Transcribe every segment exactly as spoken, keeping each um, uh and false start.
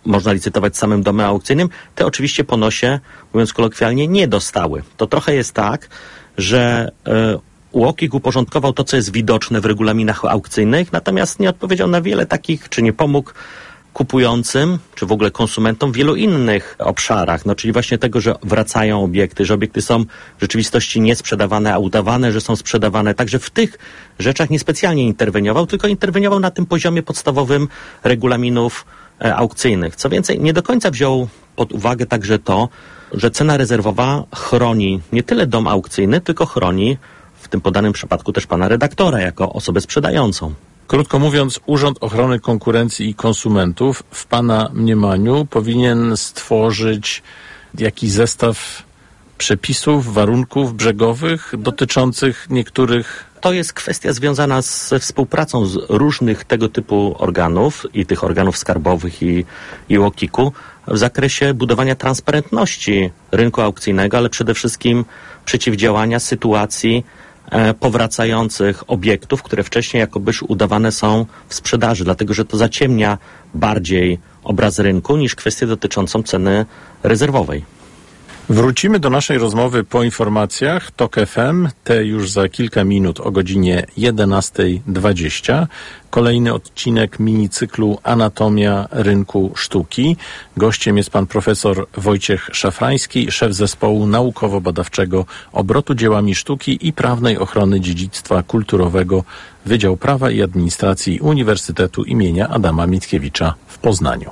można licytować z samym domem aukcyjnym, te oczywiście ponosie, mówiąc kolokwialnie, nie dostały. To trochę jest tak, że y, U O K I uporządkował to, co jest widoczne w regulaminach aukcyjnych, natomiast nie odpowiedział na wiele takich, czy nie pomógł kupującym, czy w ogóle konsumentom w wielu innych obszarach. No, czyli właśnie tego, że wracają obiekty, że obiekty są w rzeczywistości niesprzedawane, a udawane, że są sprzedawane. Także w tych rzeczach niespecjalnie interweniował, tylko interweniował na tym poziomie podstawowym regulaminów e, aukcyjnych. Co więcej, nie do końca wziął pod uwagę także to, że cena rezerwowa chroni nie tyle dom aukcyjny, tylko chroni w tym podanym przypadku też pana redaktora jako osobę sprzedającą. Krótko mówiąc, Urząd Ochrony Konkurencji i Konsumentów w pana mniemaniu powinien stworzyć jakiś zestaw przepisów, warunków brzegowych dotyczących niektórych... To jest kwestia związana ze współpracą z różnych tego typu organów i tych organów skarbowych i, i U O K I-u w zakresie budowania transparentności rynku aukcyjnego, ale przede wszystkim przeciwdziałania sytuacji e, powracających obiektów, które wcześniej jakobyś udawane są w sprzedaży, dlatego że to zaciemnia bardziej obraz rynku niż kwestię dotyczącą ceny rezerwowej. Wrócimy do naszej rozmowy po informacjach Tok F M, te już za kilka minut o godzinie jedenasta dwadzieścia. Kolejny odcinek minicyklu Anatomia Rynku Sztuki. Gościem jest pan profesor Wojciech Szafrański, szef zespołu naukowo-badawczego obrotu dziełami sztuki i prawnej ochrony dziedzictwa kulturowego Wydział Prawa i Administracji Uniwersytetu imienia Adama Mickiewicza w Poznaniu.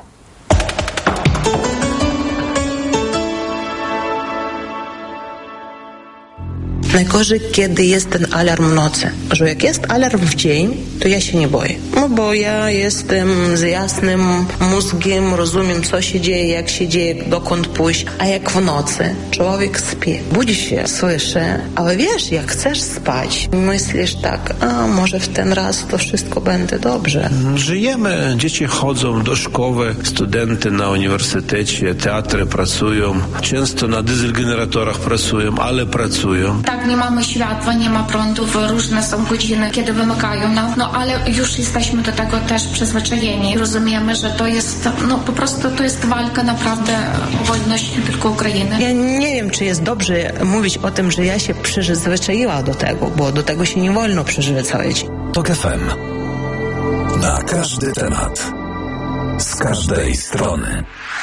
Najgorzej, kiedy jest ten alarm w nocy. Że jak jest alarm w dzień, to ja się nie boję. No bo ja jestem z jasnym mózgiem, rozumiem, co się dzieje, jak się dzieje, dokąd pójść. A jak w nocy człowiek śpi, budzi się, słyszy, ale wiesz, jak chcesz spać, myślisz tak, a może w ten raz to wszystko będzie dobrze. Żyjemy, dzieci chodzą do szkoły, studenty na uniwersytecie, teatry pracują, często na dieselgeneratorach pracują, ale pracują. Tak, nie mamy światła, nie ma prądów, różne są godziny, kiedy wymykają nam, no ale już jesteśmy do tego też przyzwyczajeni. Rozumiemy, że to jest, no po prostu to jest walka naprawdę o wolność nie tylko Ukrainy. Ja nie wiem, czy jest dobrze mówić o tym, że ja się przyzwyczaiła do tego, bo do tego się nie wolno przyzwyczaić. Tok F M. Na każdy temat. Z każdej strony.